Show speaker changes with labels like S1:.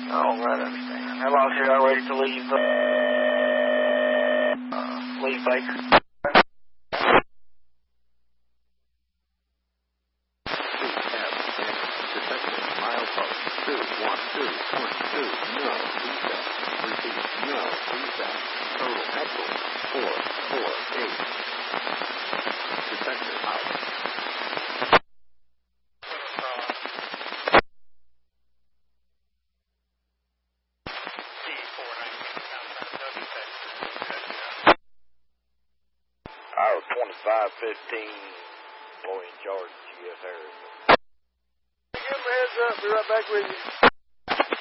S1: Oh, right, I understand. How long are y'all ready to leave, leave Baker?
S2: Hour 2515, boy in charge, GS Harris.
S1: Give him a heads up, be right back with you.